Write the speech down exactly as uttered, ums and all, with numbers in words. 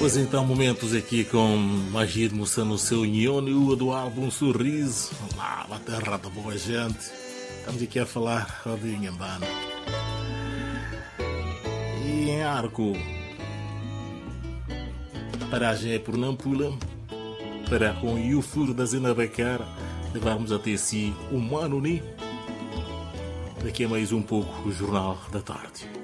Pois então, momentos aqui com Magid mostrando o seu Nhônio do álbum Sorriso. Lá, uma terra da boa gente. Estamos aqui a falar rodinha em banda. E em Arco, a paragem é por Nampula, para com o furo da Zena Becara, levarmos até si um ano, né? Daqui a mais um pouco o Jornal da Tarde.